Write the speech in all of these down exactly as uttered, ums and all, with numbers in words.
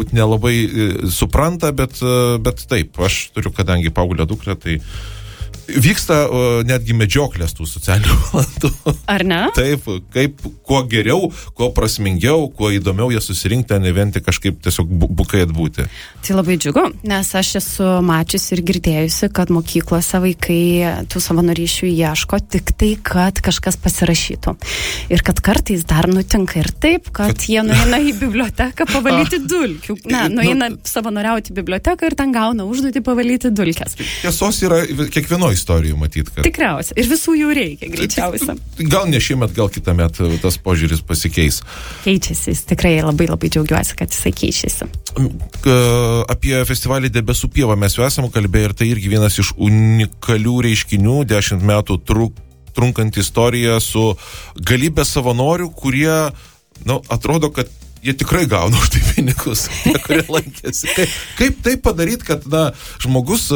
galbūt nelabai supranta, bet, bet taip, aš turiu, kadangi paauglę dukrą, tai vyksta uh, netgi medžioklės tų socialinių valandų. Ar ne? Taip, kaip, kuo geriau, kuo prasmingiau, kuo įdomiau jie susirinkti, ne vien tik kažkaip tiesiog bu- bukai atbūti. Tai labai džiugu, nes aš esu mačiusi ir girdėjusi, kad mokyklose vaikai tų savanorysčių ieško tik tai, kad kažkas pasirašytų. Ir kad kartais dar nutinka ir taip, kad, kad... jie nueina į biblioteką pavalyti dulkių. Na, nueina nu, savanoriauti į biblioteką ir ten gauna užduotį pavalyti dulkes. Tiesos yra kiekvienoje istorijų matyt, kad... Tikriausiai. Ir visų jų reikia, greičiausia. Gal ne šiemet, gal kitą metą tas požiūris pasikeis. Keičiasi. Tikrai labai labai džiaugiuosi, kad jisai keičiasi. Apie festivalį Debesų pieva mes jau esame kalbėję ir tai irgi vienas iš unikalių reiškinių, dešimt metų truk, trunkant istoriją su galybė savanorių, kurie, nu, atrodo, kad jie tikrai gauna už tai pinigus, tie, kurie lankėsi. Kaip, kaip tai padaryti, kad, na, žmogus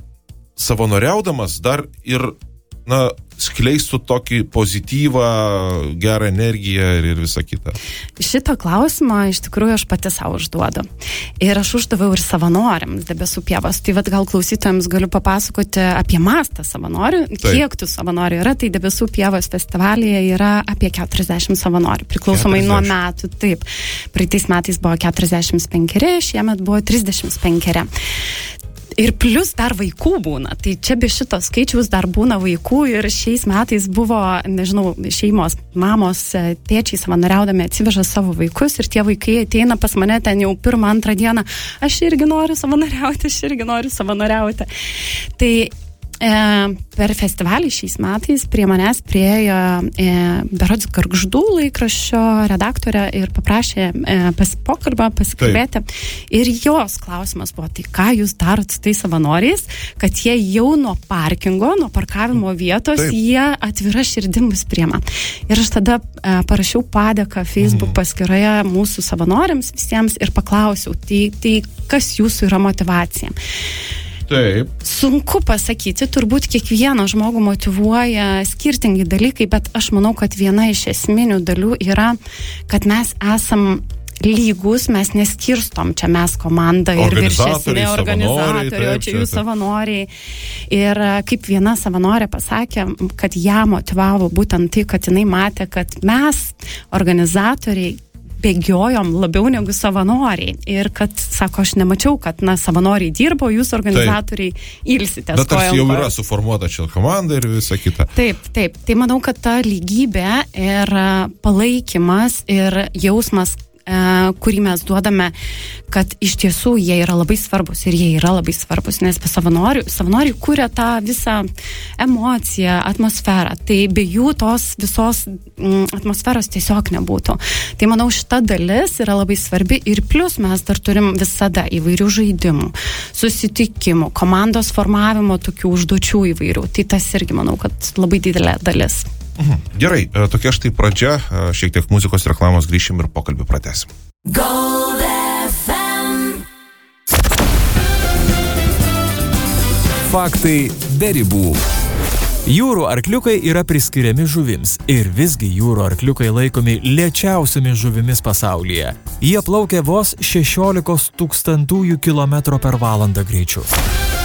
savanoriaudamas dar ir, na, skleistų tokį pozityvą, gerą energiją ir, ir visą kitą. Šitą klausimą iš tikrųjų aš pati savo užduodu. Ir aš uždaviau ir savanoriams Debesų pievos. Tai vat gal klausytojams galiu papasakoti apie mastą savanorių. Taip. Kiek tų savanorių yra, tai Debesų pievos festivalyje yra apie keturiasdešimt savanorių. Priklausomai keturiasdešimt nuo metų. Taip. Praeitais metais buvo keturiasdešimt penki, šiemet buvo trisdešimt penki. Ir plus dar vaikų būna. Tai čia be šito skaičiaus dar būna vaikų ir šiais metais buvo, nežinau, šeimos, mamos, tėčiai savanoriaudami atsiveža savo vaikus ir tie vaikai ateina pas mane ten jau pirmą, antrą dieną. Aš irgi noriu savanoriauti, aš irgi noriu savanoriauti. Tai E, per festivalį šiais metais prie manęs priejo e, berods Gargždų laikraščio redaktorė ir paprašė e, pas, pokalbą pasikalbėti. Taip. Ir jos klausimas buvo, tai ką jūs darot su tais savanoriais, kad jie jau nuo parkingo, nuo parkavimo vietos, Taip. Jie atvira širdim mus priema. Ir aš tada e, parašiau padėką Facebook mm. paskyroje mūsų savanoriams visiems ir paklausiau, tai, tai kas jūsų yra motyvacija? Taip. Sunku pasakyti, turbūt kiekvieną žmogų motyvuoja skirtingi dalykai, bet aš manau, kad viena iš esminių dalių yra, kad mes esam lygus, mes neskirstom, čia mes komanda ir viršesni organizatoriai, o čia jų savanoriai. Ir kaip viena savanorė pasakė, kad ją motyvavo būtent tai, kad jinai matė, kad mes, organizatoriai, bėgiojom labiau negu savanoriai. Ir kad, sako, aš nemačiau, kad, na, savanoriai dirbo, jūs organizatoriai taip. Ilsitės. Bet tarsi jau yra suformuota čia komanda ir visa kita. Taip, taip. Tai manau, kad ta lygybė ir palaikymas ir jausmas, kurį mes duodame, kad iš tiesų jie yra labai svarbus ir jie yra labai svarbus, nes savanoriai, savanoriai kuria tą visą emociją, atmosferą. Tai be jų tos visos mm, atmosferos tiesiog nebūtų. Tai manau, šita dalis yra labai svarbi ir plus mes dar turim visada įvairių žaidimų, susitikimų, komandos formavimo tokių užduočių įvairių. Tai tas irgi manau, kad labai didelė dalis. Mhm. Gerai, tokia štai pradžia, šiek tiek muzikos reklamos, grįšim ir pokalbį pratęsim. Gold F M. Faktai be ribų. Jūrų arkliukai yra priskiriami žuvims ir visgi jūrų arkliukai laikomi lėčiausiomis žuvimis pasaulyje. Jie plaukia vos šešiolikos tūkstantųjų kilometrų per valandą greičiu.